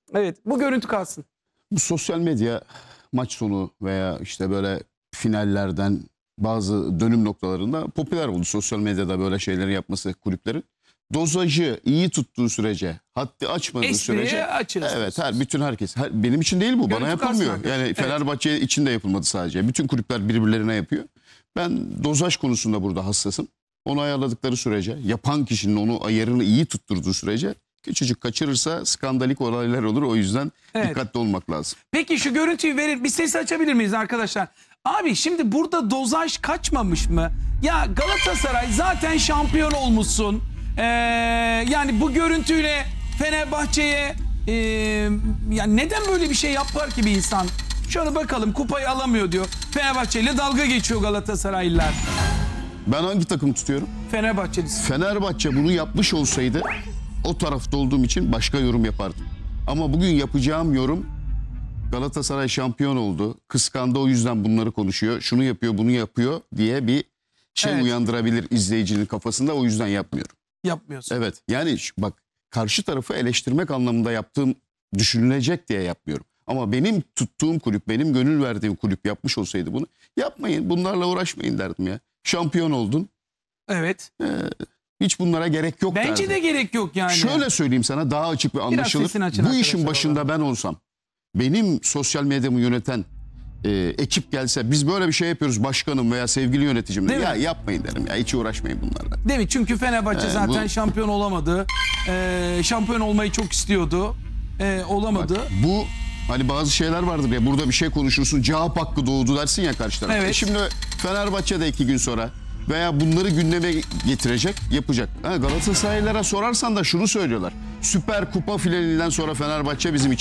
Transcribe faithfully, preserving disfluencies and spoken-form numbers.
Evet, bu görüntü kalsın. Bu sosyal medya maç sonu veya işte böyle finallerden bazı dönüm noktalarında popüler oldu. Sosyal medyada böyle şeyleri yapması kulüplerin. Dozajı iyi tuttuğu sürece, haddi açmadığı Espriye sürece. açığız. Evet, her bütün herkes. Her, benim için değil bu. Görüntü Bana kalsın yapılmıyor. arkadaşlar. Yani Evet. Fenerbahçe için de yapılmadı sadece. Bütün kulüpler birbirlerine yapıyor. Ben dozaj konusunda burada hassasım. Onu ayarladıkları sürece, yapan kişinin onu ayarını iyi tutturduğu sürece küçücük kaçırırsa skandalik olaylar olur. O yüzden Evet. dikkatli olmak lazım. Peki şu görüntüyü verir, bir ses açabilir miyiz arkadaşlar? Abi şimdi burada dozaj kaçmamış mı? Ya Galatasaray zaten şampiyon olmuşsun. Ee, yani bu görüntüyle Fenerbahçe'ye ee, yani neden böyle bir şey yapar ki bir insan? Şöyle bakalım, kupayı alamıyor diyor. Fenerbahçe ile dalga geçiyor Galatasaraylılar. Ben hangi takımı tutuyorum? Fenerbahçelisi. Fenerbahçe bunu yapmış olsaydı o tarafta olduğum için başka yorum yapardım. Ama bugün yapacağım yorum Galatasaray şampiyon oldu. Kıskandı, o yüzden bunları konuşuyor. Şunu yapıyor, bunu yapıyor diye bir şey Evet. uyandırabilir izleyicinin kafasında. O yüzden yapmıyorum. Yapmıyorsun. Evet, yani şu- bak, karşı tarafı eleştirmek anlamında yaptığım düşünülecek diye yapmıyorum. Ama benim tuttuğum kulüp, benim gönül verdiğim kulüp yapmış olsaydı bunu, yapmayın, bunlarla uğraşmayın derdim ya. Şampiyon oldun. Evet. Hiç bunlara gerek yok Bence derdim. de gerek yok yani. Şöyle söyleyeyim sana, daha açık ve anlaşılır. sesini açın Bu arkadaşlar işin başında ben olsam, benim sosyal medyamı yöneten e, ekip gelse, biz böyle bir şey yapıyoruz başkanım veya sevgili yöneticim, Değil ya mi? yapmayın derim ya, hiç uğraşmayın bunlarla. Değil mi? Çünkü Fenerbahçe Ee, zaten bu- şampiyon olamadı. Ee, şampiyon olmayı çok istiyordu. Ee, olamadı. Bak, bu hani bazı şeyler vardır ya, burada bir şey konuşursun, cevap hakkı doğdu dersin ya karşı tarafa. Evet. E şimdi Fenerbahçe'de iki gün sonra veya bunları gündeme getirecek, yapacak. Ha, Galatasaraylılara sorarsan da şunu söylüyorlar: Süper Kupa finalinden sonra Fenerbahçe bizim için